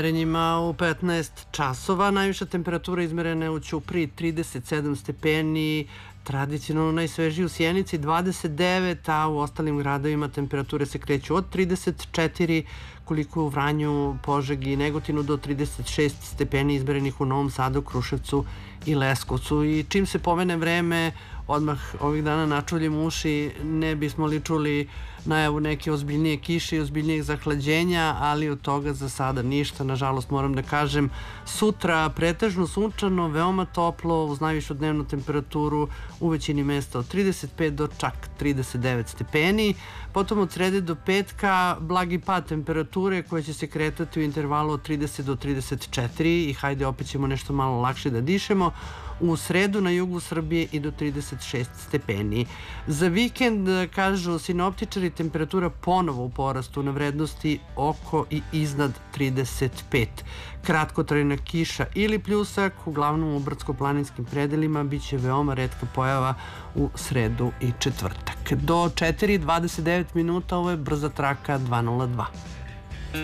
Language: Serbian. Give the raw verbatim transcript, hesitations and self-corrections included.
Merenjima u petnaest časova. Najviša temperatura izmerena je u Ćupriji trideset sedam stepeni, tradicionalno najsvežiji u Sjenici dvadeset devet, a u ostalim gradovima temperature se kreću od trideset četiri, koliko u Vranju, Požegi i Negotinu, do trideset šest stepeni izmerenih u Novom Sadu, Kruševcu i Leskovcu. I čim se pomene vreme, odmah ovih dana načuljim uši, ne bismo li čuli najavu neke ozbiljnije kiše i ozbiljnijeg zahlađenja, ali od toga za sada ništa. Nažalost, moram da kažem, sutra pretežno sunčano, veoma toplo, uz najvišu dnevnu temperaturu u većini mesta od trideset pet do čak trideset devet stepeni. Potom od srede do petka blagi pad temperature koja će se kretati u intervalu od trideset do trideset četiri i hajde, opet ćemo nešto malo lakše da dišemo. U sredu na jugu Srbije i do trideset šest stepeni. Za vikend, kažu sinoptičari, temperatura ponovo u porastu na vrednosti oko i iznad trideset pet. Kratkotrajna kiša ili pljusak, uglavnom u brdsko-planinskim predelima, bit će veoma retka pojava u sredu i četvrtak. Do četiri i dvadeset devet minuta, ovo je Brza traka dva nula dva.